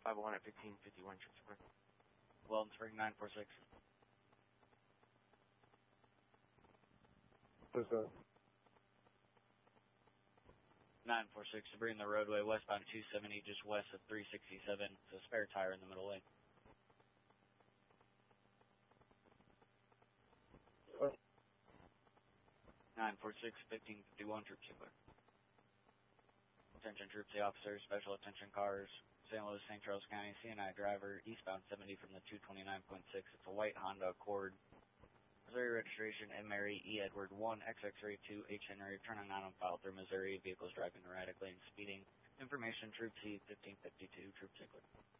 501 at 1551, troops clear. Weldon Spring 946. What's that? 946, debris in the roadway westbound 270, just west of 367. It's a spare tire in the middle lane. What? 946, 1551, troops are clear. Attention troops, the officers, special attention cars, St. Louis, St. Charles County, CNI driver, eastbound 70 from the 229.6. It's a white Honda Accord. Missouri registration, M. Mary, E. Edward, 1, XX-ray 2, H. Henry, returning not on file through Missouri. Vehicles driving erratically and speeding. Information, Troop C, 1552, Troop Ziegler.